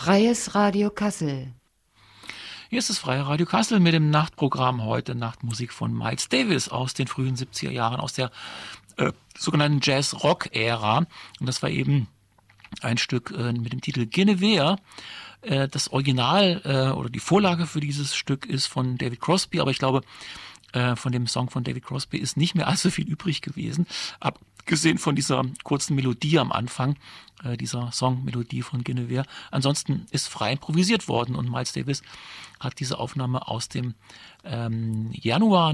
Freies Radio Kassel. Hier ist das Freie Radio Kassel mit dem Nachtprogramm heute Nachtmusik von Miles Davis aus den frühen 70er Jahren, aus der sogenannten Jazz-Rock-Ära. Und das war eben ein Stück mit dem Titel Guinevere. Das Original oder die Vorlage für dieses Stück ist von David Crosby, aber ich glaube, von dem Song von David Crosby ist nicht mehr allzu viel übrig gewesen. Abgesehen von dieser kurzen Melodie am Anfang, dieser Songmelodie von Guinevere. Ansonsten ist frei improvisiert worden und Miles Davis hat diese Aufnahme aus dem Januar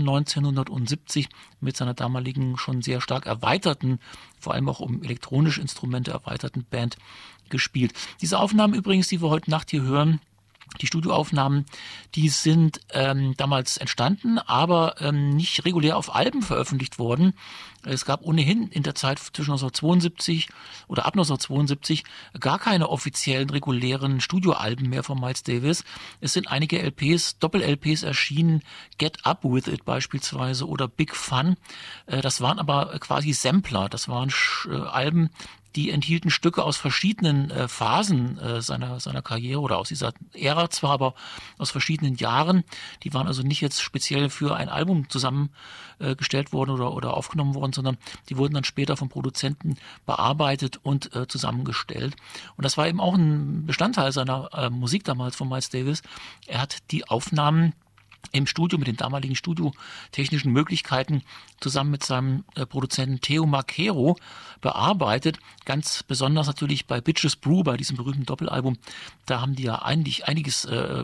1970 mit seiner damaligen schon sehr stark erweiterten, vor allem auch um elektronische Instrumente erweiterten Band gespielt. Diese Aufnahmen übrigens, die wir heute Nacht hier hören, die Studioaufnahmen, die sind damals entstanden, aber nicht regulär auf Alben veröffentlicht worden. Es gab ohnehin in der Zeit zwischen 1972 oder ab 1972 gar keine offiziellen, regulären Studioalben mehr von Miles Davis. Es sind einige LPs, Doppel-LPs erschienen, Get Up With It beispielsweise oder Big Fun. Das waren aber quasi Sampler, das waren Alben, die enthielten Stücke aus verschiedenen Phasen seiner Karriere oder aus dieser Ära zwar, aber aus verschiedenen Jahren. Die waren also nicht jetzt speziell für ein Album zusammengestellt worden oder aufgenommen worden, sondern die wurden dann später vom Produzenten bearbeitet und zusammengestellt. Und das war eben auch ein Bestandteil seiner Musik damals von Miles Davis. Er hat die Aufnahmen im Studio mit den damaligen studiotechnischen Möglichkeiten zusammen mit seinem Produzenten Theo Macero bearbeitet. Ganz besonders natürlich bei Bitches Brew, bei diesem berühmten Doppelalbum. Da haben die ja eigentlich einiges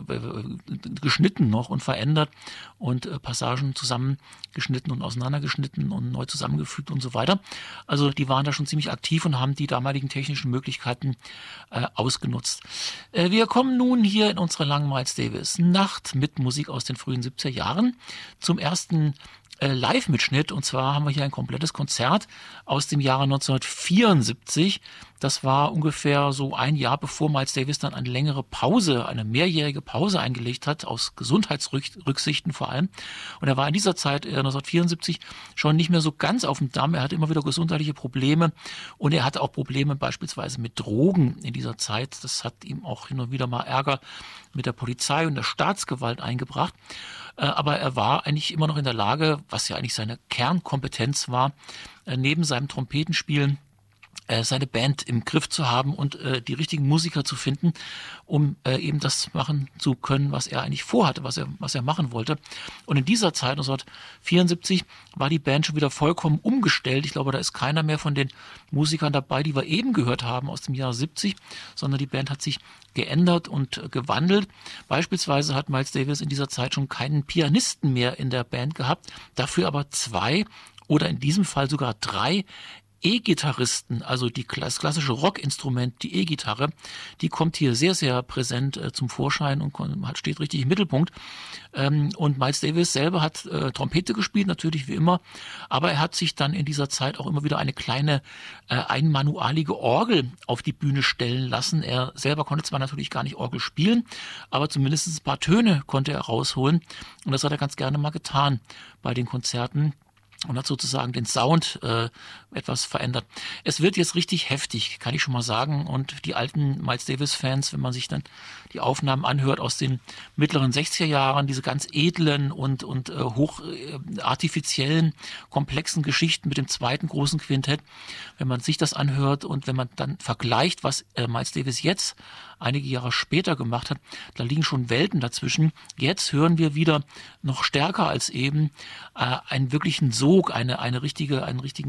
geschnitten noch und verändert und Passagen zusammengeschnitten und auseinandergeschnitten und neu zusammengefügt und so weiter. Also die waren da schon ziemlich aktiv und haben die damaligen technischen Möglichkeiten ausgenutzt. Wir kommen nun hier in unserer langen Miles Davis Nacht mit Musik aus den frühen 70er Jahren zum ersten Live-Mitschnitt, und zwar haben wir hier ein komplettes Konzert aus dem Jahre 1974. Das war ungefähr so ein Jahr, bevor Miles Davis dann eine längere Pause, eine mehrjährige Pause eingelegt hat, aus Gesundheitsrücksichten vor allem. Und er war in dieser Zeit, 1974, schon nicht mehr so ganz auf dem Damm. Er hatte immer wieder gesundheitliche Probleme und er hatte auch Probleme beispielsweise mit Drogen in dieser Zeit. Das hat ihm auch hin und wieder mal Ärger mit der Polizei und der Staatsgewalt eingebracht. Aber er war eigentlich immer noch in der Lage, was ja eigentlich seine Kernkompetenz war, neben seinem Trompetenspielen seine Band im Griff zu haben und die richtigen Musiker zu finden, um eben das machen zu können, was er eigentlich vorhatte, was er machen wollte. Und in dieser Zeit, 1974, war die Band schon wieder vollkommen umgestellt. Ich glaube, da ist keiner mehr von den Musikern dabei, die wir eben gehört haben aus dem Jahr 70, sondern die Band hat sich geändert und gewandelt. Beispielsweise hat Miles Davis in dieser Zeit schon keinen Pianisten mehr in der Band gehabt, dafür aber 2 oder in diesem Fall sogar 3 E-Gitarristen, also das klassische Rockinstrument, die E-Gitarre, die kommt hier sehr, sehr präsent zum Vorschein und steht richtig im Mittelpunkt. Und Miles Davis selber hat Trompete gespielt, natürlich wie immer, aber er hat sich dann in dieser Zeit auch immer wieder eine kleine einmanualige Orgel auf die Bühne stellen lassen. Er selber konnte zwar natürlich gar nicht Orgel spielen, aber zumindest ein paar Töne konnte er rausholen und das hat er ganz gerne mal getan bei den Konzerten. Und hat sozusagen den Sound etwas verändert. Es wird jetzt richtig heftig, kann ich schon mal sagen. Und die alten Miles Davis-Fans, wenn man sich dann die Aufnahmen anhört aus den mittleren 60er Jahren, diese ganz edlen und hoch artifiziellen, komplexen Geschichten mit dem zweiten großen Quintett, wenn man sich das anhört und wenn man dann vergleicht, was Miles Davis jetzt einige Jahre später gemacht hat, da liegen schon Welten dazwischen. Jetzt hören wir wieder noch stärker als eben einen wirklichen Sog, einen richtigen